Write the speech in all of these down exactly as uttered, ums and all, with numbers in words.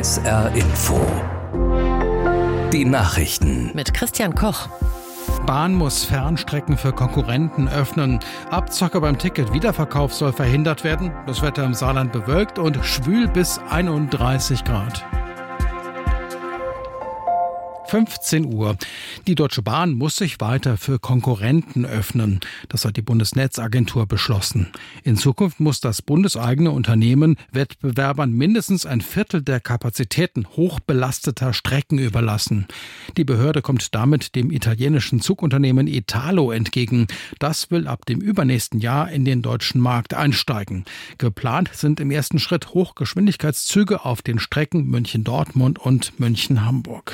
S R Info. Die Nachrichten mit Christian Koch. Bahn muss Fernstrecken für Konkurrenten öffnen. Abzocke beim Ticket-Wiederverkauf soll verhindert werden. Das Wetter im Saarland bewölkt und schwül bis einunddreißig Grad. fünfzehn Uhr. Die Deutsche Bahn muss sich weiter für Konkurrenten öffnen. Das hat die Bundesnetzagentur beschlossen. In Zukunft muss das bundeseigene Unternehmen Wettbewerbern mindestens ein Viertel der Kapazitäten hochbelasteter Strecken überlassen. Die Behörde kommt damit dem italienischen Zugunternehmen Italo entgegen. Das will ab dem übernächsten Jahr in den deutschen Markt einsteigen. Geplant sind im ersten Schritt Hochgeschwindigkeitszüge auf den Strecken München-Dortmund und München-Hamburg.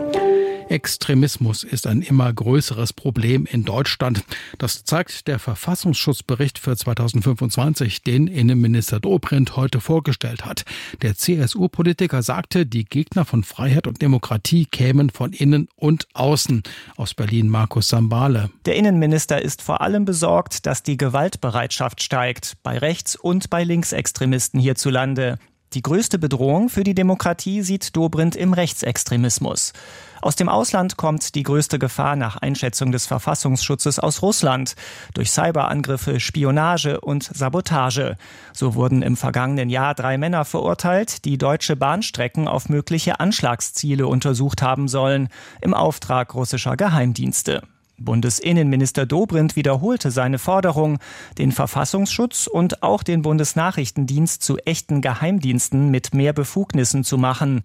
Extremismus ist ein immer größeres Problem in Deutschland. Das zeigt der Verfassungsschutzbericht für zweitausendfünfundzwanzig, den Innenminister Dobrindt heute vorgestellt hat. Der C S U-Politiker sagte, die Gegner von Freiheit und Demokratie kämen von innen und außen. Aus Berlin Markus Sambale. Der Innenminister ist vor allem besorgt, dass die Gewaltbereitschaft steigt, bei Rechts- und bei Linksextremisten hierzulande. Die größte Bedrohung für die Demokratie sieht Dobrindt im Rechtsextremismus. Aus dem Ausland kommt die größte Gefahr nach Einschätzung des Verfassungsschutzes aus Russland. Durch Cyberangriffe, Spionage und Sabotage. So wurden im vergangenen Jahr drei Männer verurteilt, die deutsche Bahnstrecken auf mögliche Anschlagsziele untersucht haben sollen, im Auftrag russischer Geheimdienste. Bundesinnenminister Dobrindt wiederholte seine Forderung, den Verfassungsschutz und auch den Bundesnachrichtendienst zu echten Geheimdiensten mit mehr Befugnissen zu machen.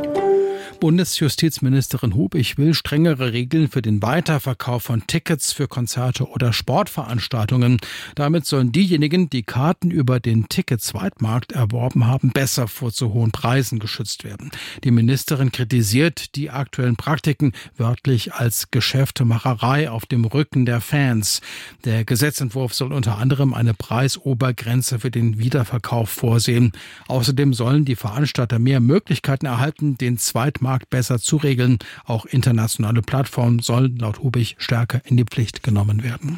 Bundesjustizministerin Hubich will strengere Regeln für den Weiterverkauf von Tickets für Konzerte oder Sportveranstaltungen. Damit sollen diejenigen, die Karten über den Ticket-Zweitmarkt erworben haben, besser vor zu hohen Preisen geschützt werden. Die Ministerin kritisiert die aktuellen Praktiken wörtlich als Geschäftemacherei auf dem Rücken der Fans. Der Gesetzentwurf soll unter anderem eine Preisobergrenze für den Wiederverkauf vorsehen. Außerdem sollen die Veranstalter mehr Möglichkeiten erhalten, den Zweitmarkt besser zu regeln. Auch internationale Plattformen sollen laut Hubich stärker in die Pflicht genommen werden.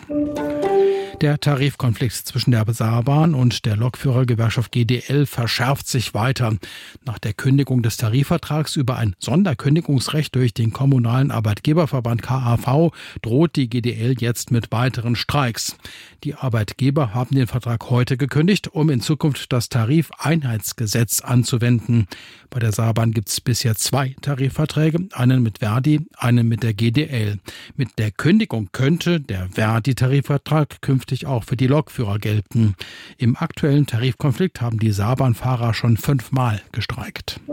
Der Tarifkonflikt zwischen der Saarbahn und der Lokführergewerkschaft G D L verschärft sich weiter. Nach der Kündigung des Tarifvertrags über ein Sonderkündigungsrecht durch den kommunalen Arbeitgeberverband K A V droht die G D L jetzt mit weiteren Streiks. Die Arbeitgeber haben den Vertrag heute gekündigt, um in Zukunft das Tarifeinheitsgesetz anzuwenden. Bei der Saarbahn gibt es bisher zwei Tarifverträge, einen mit Verdi, einen mit der G D L. Mit der Kündigung könnte der Verdi-Tarifvertrag künftig auch für die Lokführer gelten. Im aktuellen Tarifkonflikt haben die Saarbahnfahrer schon fünfmal gestreikt.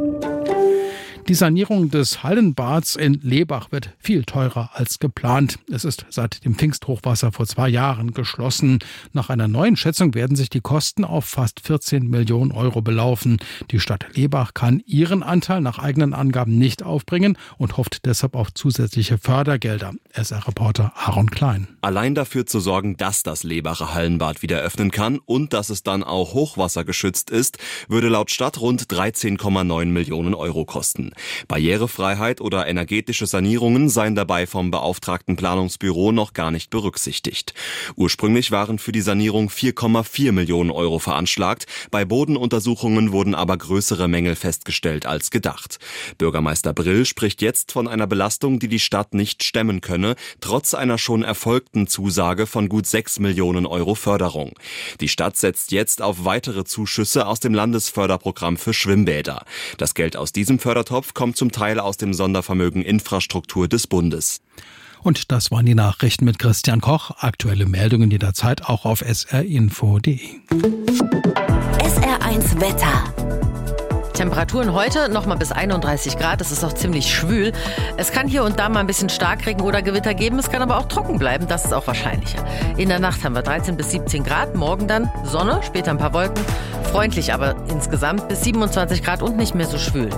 Die Sanierung des Hallenbads in Lebach wird viel teurer als geplant. Es ist seit dem Pfingsthochwasser vor zwei Jahren geschlossen. Nach einer neuen Schätzung werden sich die Kosten auf fast vierzehn Millionen Euro belaufen. Die Stadt Lebach kann ihren Anteil nach eigenen Angaben nicht aufbringen und hofft deshalb auf zusätzliche Fördergelder. S R-Reporter Aaron Klein. Allein dafür zu sorgen, dass das Lebacher Hallenbad wieder öffnen kann und dass es dann auch hochwassergeschützt ist, würde laut Stadt rund dreizehn Komma neun Millionen Euro kosten. Barrierefreiheit oder energetische Sanierungen seien dabei vom beauftragten Planungsbüro noch gar nicht berücksichtigt. Ursprünglich waren für die Sanierung vier Komma vier Millionen Euro veranschlagt. Bei Bodenuntersuchungen wurden aber größere Mängel festgestellt als gedacht. Bürgermeister Brill spricht jetzt von einer Belastung, die die Stadt nicht stemmen könne, trotz einer schon erfolgten Zusage von gut sechs Millionen Euro Förderung. Die Stadt setzt jetzt auf weitere Zuschüsse aus dem Landesförderprogramm für Schwimmbäder. Das Geld aus diesem Fördertopf kommt zum Teil aus dem Sondervermögen Infrastruktur des Bundes. Und das waren die Nachrichten mit Christian Koch. Aktuelle Meldungen jederzeit auch auf s r info punkt d e. S R eins Wetter. Temperaturen heute noch mal bis einunddreißig Grad. Es ist auch ziemlich schwül. Es kann hier und da mal ein bisschen Starkregen oder Gewitter geben. Es kann aber auch trocken bleiben. Das ist auch wahrscheinlicher. In der Nacht haben wir dreizehn bis siebzehn Grad. Morgen dann Sonne, später ein paar Wolken. Freundlich aber insgesamt bis siebenundzwanzig Grad und nicht mehr so schwül.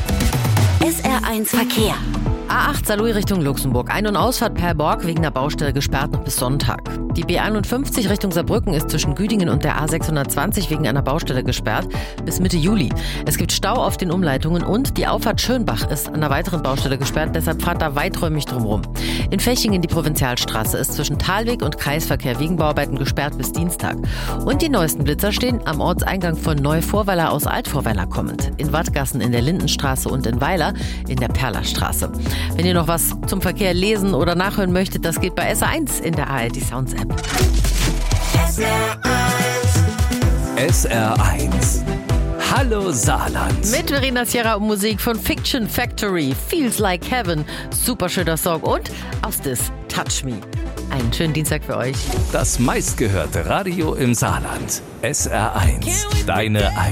S R eins Verkehr. A acht Saarlouis Richtung Luxemburg. Ein- und Ausfahrt Perborg wegen der Baustelle gesperrt noch bis Sonntag. Die B einundfünfzig Richtung Saarbrücken ist zwischen Güdingen und der A sechshundertzwanzig wegen einer Baustelle gesperrt bis Mitte Juli. Es gibt Stau auf den Umleitungen und die Auffahrt Schönbach ist an einer weiteren Baustelle gesperrt, deshalb fahrt da weiträumig drumherum. In Fechingen die Provinzialstraße ist zwischen Thalweg und Kreisverkehr wegen Bauarbeiten gesperrt bis Dienstag. Und die neuesten Blitzer stehen am Ortseingang von Neuvorweiler aus Altvorweiler kommend, in Wattgassen in der Lindenstraße und in Weiler in der Perlerstraße. Wenn ihr noch was zum Verkehr lesen oder nachhören möchtet, das geht bei S R eins in der A R D Sounds App. S R eins. Hallo Saarland. Mit Verena Sierra und Musik von Fiction Factory, Feels Like Heaven, super schöner Song und aus das Touch Me. Einen schönen Dienstag für euch. Das meistgehörte Radio im Saarland. S R eins. Deine